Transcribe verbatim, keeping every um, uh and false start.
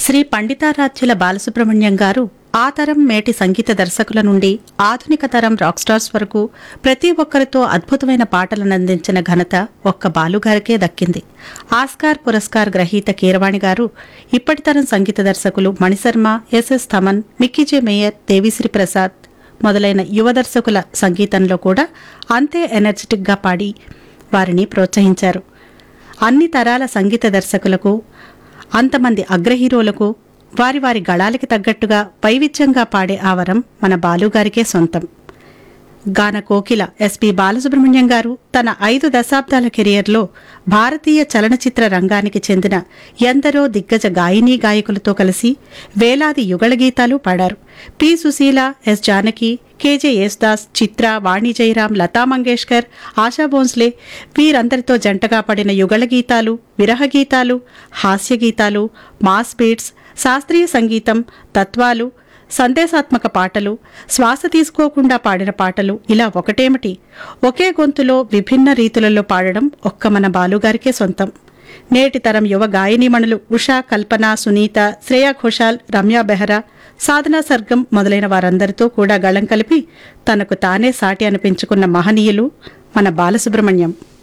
శ్రీ పండితారాధ్యుల బాలసుబ్రహ్మణ్యం గారు ఆ తరం మేటి సంగీత దర్శకుల నుండి ఆధునిక తరం రాక్ స్టార్స్ వరకు ప్రతి ఒక్కరితో అద్భుతమైన పాటలను అందించిన ఘనత ఒక్క బాలుగారికే దక్కింది. ఆస్కార్ పురస్కార్ గ్రహీత కీరవాణి గారు ఇప్పటి తరం సంగీత దర్శకులు మణిశర్మ, ఎస్ఎస్ థమన్, మిక్కీజే మేయర్, దేవిశ్రీ ప్రసాద్ మొదలైన యువ దర్శకుల సంగీతంలో కూడా అంతే ఎనర్జెటిక్గా పాడి వారిని ప్రోత్సహించారు. అన్ని తరాల సంగీత దర్శకులకు, అంతమంది అగ్రహీరోలకు వారి వారి గళాలకి తగ్గట్టుగా వైవిధ్యంగా పాడే ఆ వరం మన బాలుగారికే సొంతం. గాన కోకిల ఎస్పి బాలసుబ్రహ్మణ్యం గారు తన ఐదు దశాబ్దాల కెరియర్లో భారతీయ చలనచిత్ర రంగానికి చెందిన ఎందరో దిగ్గజ గాయనీ గాయకులతో కలిసి వేలాది యుగళ గీతాలు పాడారు. పి సుశీల, ఎస్ జానకి, కెజే యేసుదాస్, చిత్ర, వాణి జయరాం, లతా మంగేష్కర్, ఆశా భోన్స్లే వీరందరితో జంటగా పడిన యుగళ గీతాలు, విరహ గీతాలు, హాస్య గీతాలు, మాస్ బీట్స్, శాస్త్రీయ సంగీతం, తత్వాలు, సందేశాత్మక పాటలు, శ్వాస తీసుకోకుండా పాడిన పాటలు ఇలా ఒకటేమిటి ఒకే గొంతులో విభిన్న రీతులలో పాడడం ఒక్క మన బాలుగారికే సొంతం. నేటి తరం యువ గాయనీమణులు ఉషా, కల్పన, సునీత, శ్రేయా ఘోషాల్, రమ్యా బెహరా, సాధనా సర్గం మొదలైన వారందరితో కూడా గళం కలిపి తనకు తానే సాటి అనిపించుకున్న మహనీయులు మన బాలసుబ్రహ్మణ్యం.